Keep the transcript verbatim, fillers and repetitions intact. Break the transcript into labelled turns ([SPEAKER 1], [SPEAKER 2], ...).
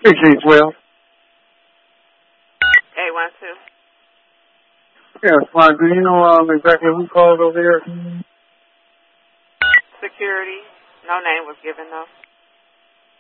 [SPEAKER 1] G twelve.
[SPEAKER 2] eight one two.
[SPEAKER 1] Yeah, fine. Do you know um, exactly who called over here?
[SPEAKER 2] Security. No name was given, though.